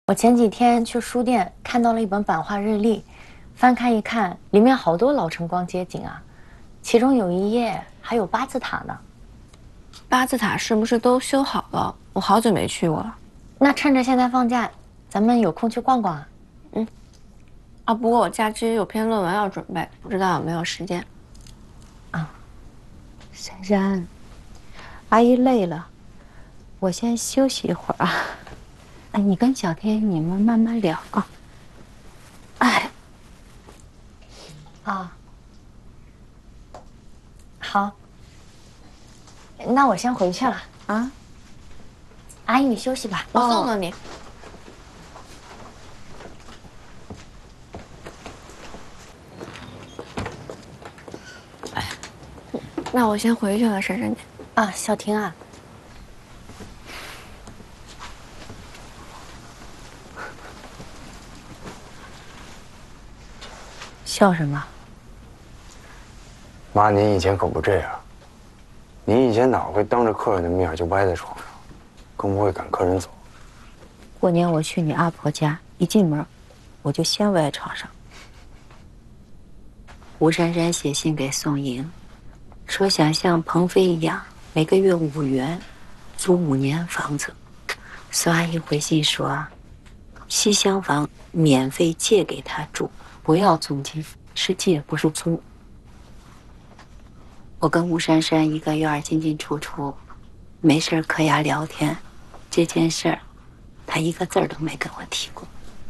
我前几天去书店看到了一本版画日历，翻开一看，里面好多老城关街景啊，其中有一页还有八字塔呢。 八字塔是不是都修好了？我好久没去过了。 那趁着现在放假，咱们有空去逛逛啊。 不过我假期有篇论文要准备，不知道有没有时间。 珊珊，阿姨累了，我先休息一会儿啊。哎，你跟小天你们慢慢聊啊。哎， 好，那我先回去了啊。阿姨，你休息吧， 我送送你。那我先回去了，珊珊姐。 啊，小婷啊， 笑什么？ 妈，您以前可不这样。您以前哪会当着客人的面就歪在床上，更不会赶客人走。 过年我去你阿婆家，一进门我就先歪床上。吴珊珊写信给宋莹，说想像鹏飞一样，每个月5元，租5年房子。宋阿姨回信说，西厢房免费借给她住，不要租金，是借不是租。我跟吴珊珊一个院进进出出，没事嗑牙聊天，这件事儿，她一个字儿都没跟我提过。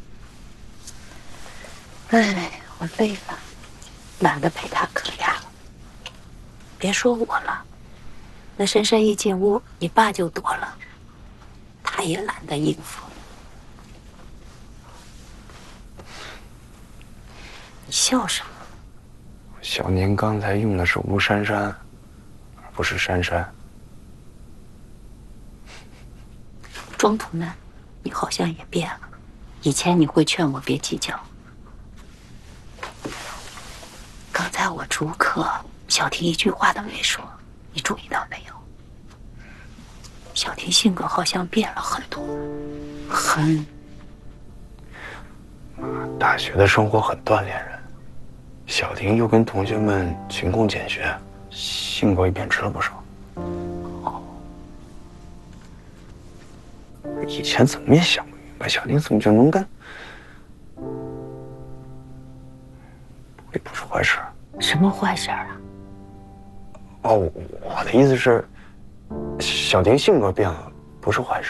哎，我累了，懒得陪她嗑牙了。别说我了，那珊珊一进屋，你爸就躲了，他也懒得应付。你笑什么？ 小宁刚才用的是吴珊珊，而不是珊珊。 庄图呢？你好像也变了。以前你会劝我别计较。刚才我逐客，小婷一句话都没说，你注意到没有？小婷性格好像变了很多， 大学的生活很锻炼人，小婷又跟同学们勤工俭学，性格也变直了不少。以前怎么也想不明白，小婷怎么就能跟……也不是坏事。 什么坏事啊？ 哦，我的意思是，小婷性格变了，不是坏事。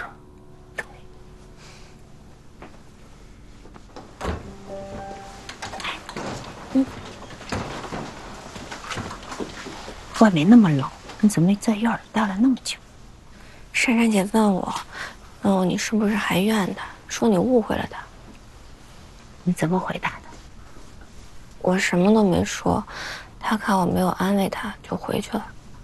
外面那么冷，你怎么在院里待了那么久？ 珊珊姐问我你是不是还怨她，说你误会了她。 你怎么回答的？ 我什么都没说，她看我没有安慰她，就回去了。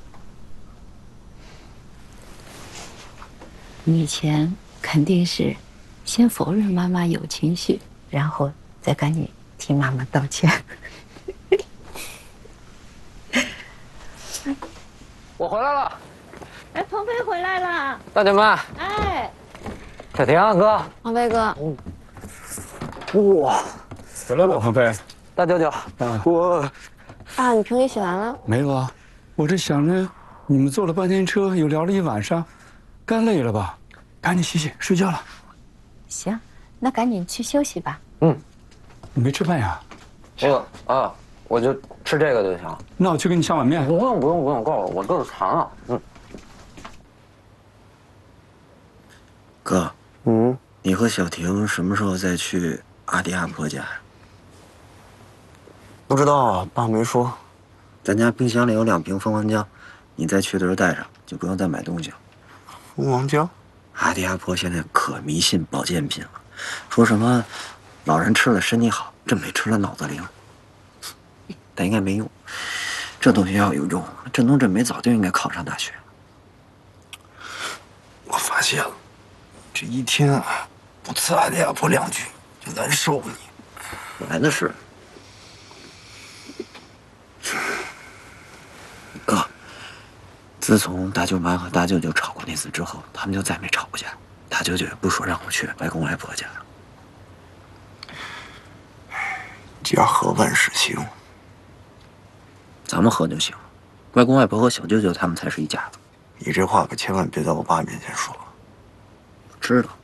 你以前肯定是先否认妈妈有情绪，然后再赶紧替妈妈道歉。 我回来了。 哎，鹏飞回来了。 大姐们， 哎， 小婷啊，哥， 王飞哥， 哇， 回来了，鹏飞。 大舅舅， 我爸，你平底洗完了？ 没有啊，我这想着你们坐了半天车，又聊了一晚上，该累了吧？赶紧洗洗，睡觉了。 行，那赶紧去休息吧。 你没吃饭呀？ 我就吃这个就行。 那我去给你下碗面。 不用，够了，我肚子馋了。 哥，你和小婷什么时候再去阿迪阿婆家呀？ 不知道啊，爸没说。 咱家冰箱里有2瓶蜂王浆，你再去的时候带上，就不用再买东西了。 蜂王浆？ 阿迪阿婆现在可迷信保健品了，说什么老人吃了身体好，这没吃了脑子灵。但应该没用，这东西要有用，郑东镇美早就应该考上大学。 我发现了，这一天啊，不呲阿迪阿婆2句就难受你。 本来的事。哥，自从大舅妈和大舅舅吵过那次之后，他们就再没吵过架。大舅舅也不说让我去外公外婆家， 家和万事兴。咱们和就行，外公外婆和小舅舅他们才是一家子。你这话可千万别在我爸面前说。知道。